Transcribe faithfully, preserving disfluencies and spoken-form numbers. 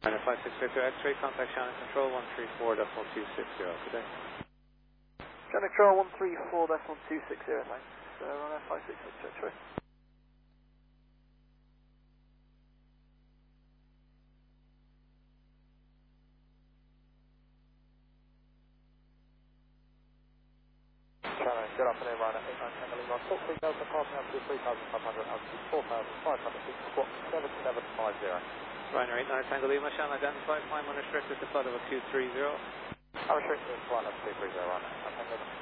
Ryanair five six five two X-ray, contact Shannon Control one three four decimal two six zero. Good day. Shannon Control one three four decimal two six zero, thanks. Uh, Ryanair five six five two X-ray. Shannon, good afternoon, Ryanair eight nine Tango Lima. Talk three thousand, passing up to three thousand five hundred, altitude four thousand five hundred feet, squawk seven seven five zero. Ryanair eight nine Tango Lima, Shannon identified, climb unrestricted to flight of two three zero. I'm restricted to flight of two three zero, Ryanair.